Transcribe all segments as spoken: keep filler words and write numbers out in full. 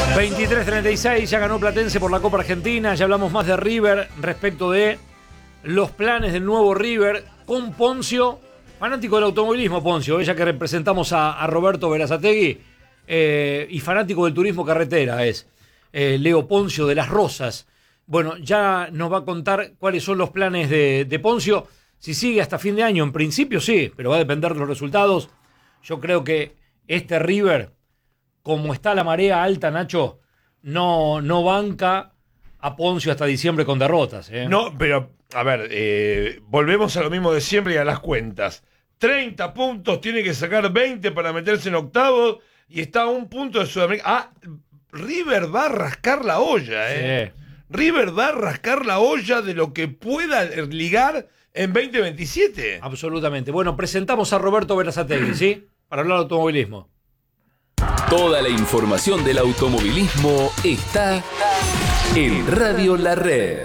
veintitrés treinta y seis, ya ganó Platense por la Copa Argentina. Ya hablamos más de River respecto de los planes del nuevo River con Poncio, fanático del automovilismo. Poncio, ya que representamos a, a Roberto Berazategui, eh, y fanático del turismo carretera es eh, Leo Poncio de Las Rosas. Bueno, ya nos va a contar cuáles son los planes de, de Poncio. Si sigue hasta fin de año, en principio sí, pero va a depender de los resultados. Yo creo que este River, como está la marea alta, Nacho, no, no banca a Poncio hasta diciembre con derrotas. ¿eh? No, pero, a ver, eh, volvemos a lo mismo de siempre y a las cuentas. treinta puntos, tiene que sacar veinte para meterse en octavos y está a un punto de Sudamérica. Ah, River va a rascar la olla, ¿eh? Sí. River va a rascar la olla de lo que pueda ligar en veinte veintisiete. Absolutamente. Bueno, presentamos a Roberto Berazategui, ¿sí? Para hablar de automovilismo. Toda la información del automovilismo está en Radio La Red.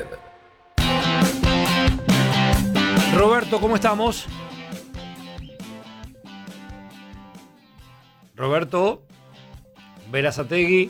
Roberto, ¿cómo estamos? Roberto Berazategui.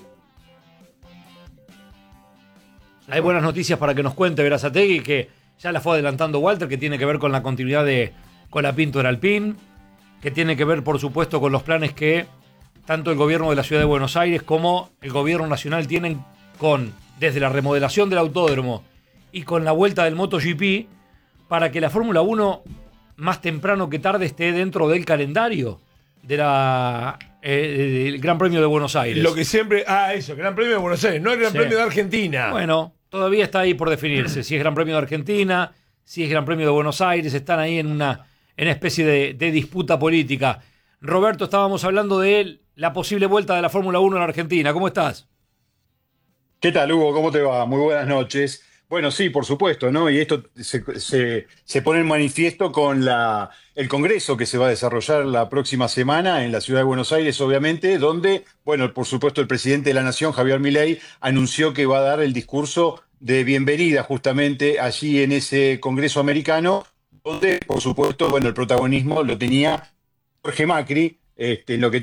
Hay buenas noticias para que nos cuente Berazategui, que ya la fue adelantando Walter, que tiene que ver con la continuidad de Colapinto en Alpine, que tiene que ver, por supuesto, con los planes que tanto el gobierno de la Ciudad de Buenos Aires como el gobierno nacional tienen con, desde la remodelación del autódromo y con la vuelta del MotoGP, para que la Fórmula uno más temprano que tarde esté dentro del calendario de la, eh, del Gran Premio de Buenos Aires. Lo que siempre... Ah, eso, Gran Premio de Buenos Aires, no el Gran sí. Premio de Argentina. Bueno, todavía está ahí por definirse. Si es Gran Premio de Argentina, si es Gran Premio de Buenos Aires, están ahí en una, en una especie de, de disputa política. Roberto, estábamos hablando de él, la posible vuelta de la Fórmula uno en la Argentina. ¿Cómo estás? ¿Qué tal, Hugo? ¿Cómo te va? Muy buenas noches. Bueno, sí, por supuesto, ¿no? Y esto se, se, se pone en manifiesto con la, el congreso que se va a desarrollar la próxima semana en la Ciudad de Buenos Aires, obviamente, donde, bueno, por supuesto, el presidente de la Nación, Javier Milei, anunció que va a dar el discurso de bienvenida justamente allí en ese congreso americano, donde, por supuesto, bueno, el protagonismo lo tenía Jorge Macri, este, en lo que